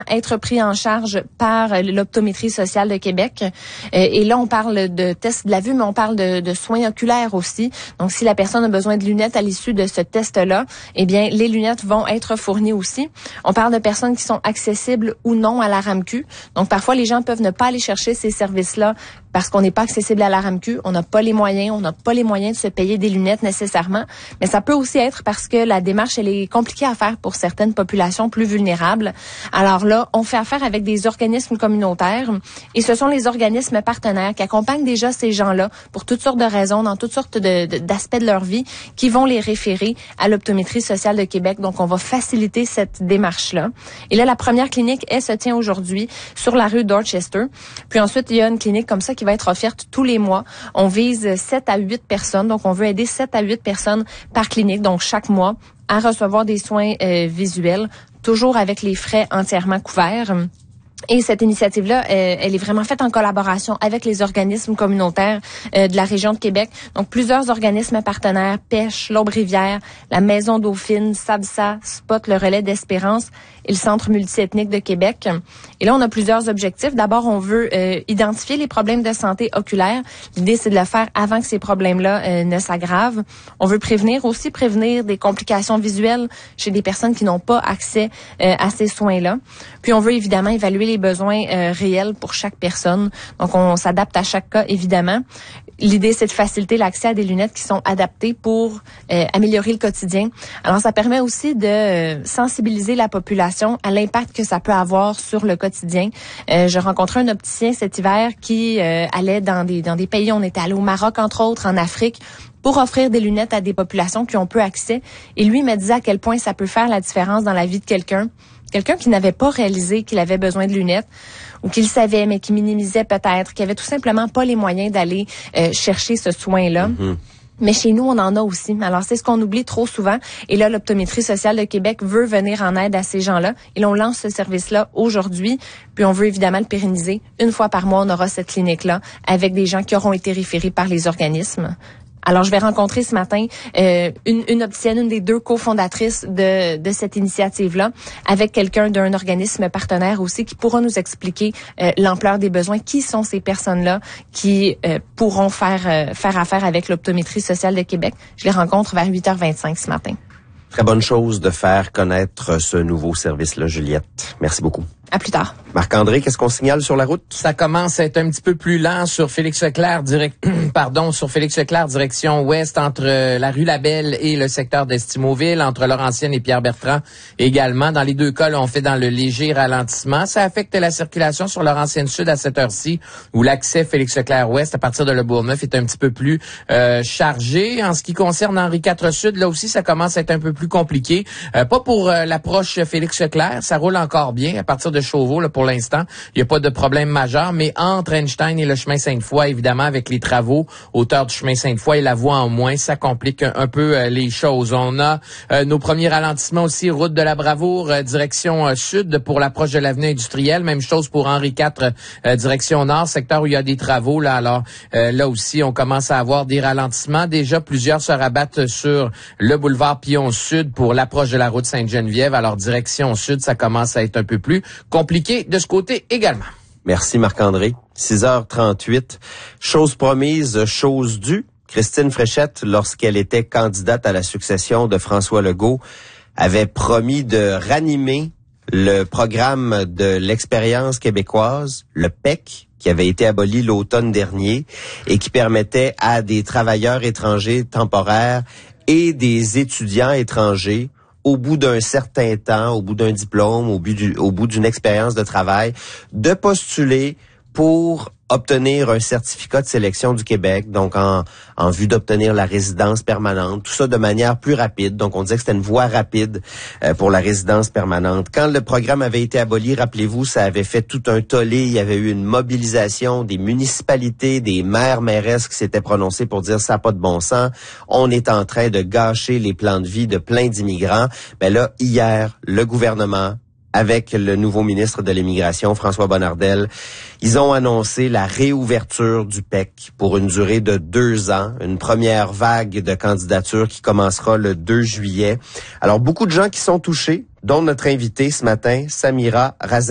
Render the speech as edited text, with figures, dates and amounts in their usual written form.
être pris en charge par l'Optométrie sociale de Québec. Et là, on parle de tests de la vue, mais on parle de soins oculaires aussi. Donc, si la personne a besoin de lunettes à l'issue de ce test-là, eh bien, les lunettes vont être fournies aussi. On parle de personnes qui sont accessibles ou non à la RAMQ. Donc, parfois, les gens peuvent ne pas aller chercher ces services-là parce qu'on n'est pas accessible à la RAMQ, on n'a pas les moyens, de se payer des lunettes nécessairement. Mais ça peut aussi être parce que la démarche, elle est compliquée à faire pour certaines populations plus vulnérables. Alors là, on fait affaire avec des organismes communautaires et ce sont les organismes partenaires qui accompagnent déjà ces gens-là pour toutes sortes de raisons, dans toutes sortes d'aspects de leur vie, qui vont les référer à l'Optométrie sociale de Québec. Donc, on va faciliter cette démarche-là. Et là, la première clinique, elle se tient aujourd'hui sur la rue Dorchester. Puis ensuite, il y a une clinique comme ça qui va être offerte tous les mois. On vise 7 à 8 personnes. Donc, on veut aider 7 à 8 personnes par clinique, donc chaque mois, à recevoir des soins visuels, toujours avec les frais entièrement couverts. Et cette initiative-là, elle est vraiment faite en collaboration avec les organismes communautaires de la région de Québec. Donc, plusieurs organismes partenaires, Pêche, l'Aube-Rivière, la Maison Dauphine, SABSA, Spot, le Relais d'Espérance et le Centre multiethnique de Québec. Et là, on a plusieurs objectifs. D'abord, on veut identifier les problèmes de santé oculaire. L'idée, c'est de le faire avant que ces problèmes-là ne s'aggravent. On veut prévenir des complications visuelles chez des personnes qui n'ont pas accès à ces soins-là. Puis, on veut évidemment évaluer les besoins réels pour chaque personne. Donc, on s'adapte à chaque cas, évidemment. L'idée, c'est de faciliter l'accès à des lunettes qui sont adaptées pour améliorer le quotidien. Alors, ça permet aussi de sensibiliser la population à l'impact que ça peut avoir sur le quotidien. Je rencontrais un opticien cet hiver qui allait dans des pays. On était allé au Maroc, entre autres, en Afrique, pour offrir des lunettes à des populations qui ont peu accès. Et lui me disait à quel point ça peut faire la différence dans la vie de quelqu'un qui n'avait pas réalisé qu'il avait besoin de lunettes ou qu'il savait, mais qui minimisait peut-être, qui avait tout simplement pas les moyens d'aller chercher ce soin-là. Mm-hmm. Mais chez nous, on en a aussi. Alors, c'est ce qu'on oublie trop souvent. Et là, l'Optométrie sociale de Québec veut venir en aide à ces gens-là. Et là, on lance ce service-là aujourd'hui. Puis, on veut évidemment le pérenniser. Une fois par mois, on aura cette clinique-là avec des gens qui auront été référés par les organismes. Alors, je vais rencontrer ce matin une opticienne, une des deux cofondatrices de cette initiative-là, avec quelqu'un d'un organisme partenaire aussi qui pourra nous expliquer l'ampleur des besoins. Qui sont ces personnes-là qui pourront faire affaire avec l'Optométrie sociale de Québec? Je les rencontre vers 8h25 ce matin. Très bonne chose de faire connaître ce nouveau service-là, Juliette. Merci beaucoup. À plus tard. Marc-André, qu'est-ce qu'on signale sur la route? Ça commence à être un petit peu plus lent sur Félix Leclerc, direction ouest, entre la rue Labelle et le secteur d'Estimauville, entre Laurentienne et Pierre-Bertrand également. Dans les deux cas, là, on fait dans le léger ralentissement. Ça affecte la circulation sur Laurentienne Sud à cette heure-ci, où l'accès Félix Leclerc ouest à partir de Le Bourgneuf est un petit peu plus chargé. En ce qui concerne Henri IV Sud, là aussi, ça commence à être un peu plus compliqué. Pas pour l'approche Félix Leclerc, ça roule encore bien à partir de Chauveau, là, pour l'instant. Il n'y a pas de problème majeur, mais entre Einstein et le chemin Sainte-Foy, évidemment, avec les travaux, hauteur du chemin Sainte-Foy et la voie en moins, ça complique un peu les choses. On a nos premiers ralentissements aussi, route de la Bravoure, direction sud pour l'approche de l'avenue industrielle. Même chose pour Henri IV, direction nord, secteur où il y a des travaux. Là, alors là aussi, on commence à avoir des ralentissements. Déjà, plusieurs se rabattent sur le boulevard Pion-Sud pour l'approche de la route Sainte-Geneviève. Alors, direction sud, ça commence à être un peu plus compliqué de ce côté également. Merci Marc-André. 6h38. Chose promise, chose due. Christine Fréchette, lorsqu'elle était candidate à la succession de François Legault, avait promis de ranimer le programme de l'expérience québécoise, le PEC, qui avait été aboli l'automne dernier et qui permettait à des travailleurs étrangers temporaires et des étudiants étrangers, au bout d'un certain temps, au bout d'un diplôme, au bout d'une expérience de travail, de postuler pour obtenir un certificat de sélection du Québec, donc en vue d'obtenir la résidence permanente, tout ça de manière plus rapide. Donc, on disait que c'était une voie rapide pour la résidence permanente. Quand le programme avait été aboli, rappelez-vous, ça avait fait tout un tollé. Il y avait eu une mobilisation des municipalités, des maires, mairesses qui s'étaient prononcés pour dire ça n'a pas de bon sens. On est en train de gâcher les plans de vie de plein d'immigrants. Ben là, hier, le gouvernement, avec le nouveau ministre de l'Immigration, François Bonnardel, ils ont annoncé la réouverture du PEC pour une durée de 2 ans, une première vague de candidatures qui commencera le 2 juillet. Alors, beaucoup de gens qui sont touchés, dont notre invité ce matin, Samira Razan.